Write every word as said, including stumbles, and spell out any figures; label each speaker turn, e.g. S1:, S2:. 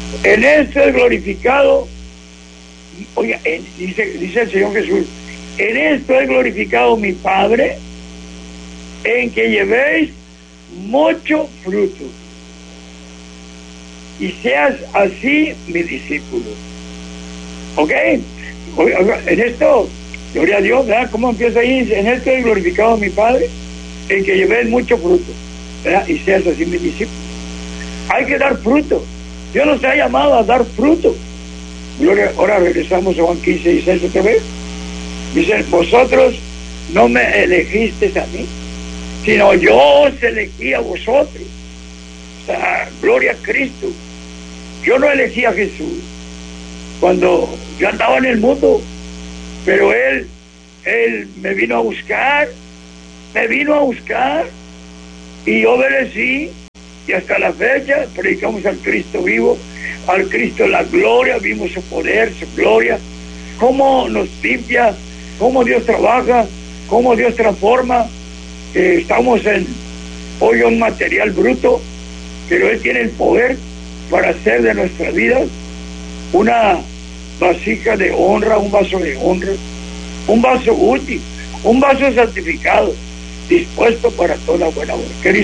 S1: En esto es glorificado, oiga, en, dice, dice el Señor Jesús, en esto es glorificado mi Padre, en que llevéis mucho fruto y seas así mi discípulo. ¿Ok? Oiga, en esto, gloria a Dios, ¿verdad? ¿Cómo empieza ahí? En esto es glorificado mi Padre, en que llevéis mucho fruto, ¿verdad? Y seas así mi discípulo. Hay que dar fruto. Dios nos ha llamado a dar fruto. Gloria, ahora regresamos a Juan quince, dieciséis otra vez. Dicen, vosotros no me elegisteis a mí, sino yo os elegí a vosotros. O sea, gloria a Cristo. Yo no elegí a Jesús cuando yo andaba en el mundo, pero Él, Él me vino a buscar, me vino a buscar y yo obedecí. Y hasta la fecha predicamos al Cristo vivo, al Cristo la gloria, vimos su poder, su gloria, cómo nos limpia, cómo Dios trabaja, cómo Dios transforma. Eh, estamos en hoy un material bruto, pero Él tiene el poder para hacer de nuestra vida una vasija de honra, un vaso de honra, un vaso útil, un vaso santificado, dispuesto para toda buena obra.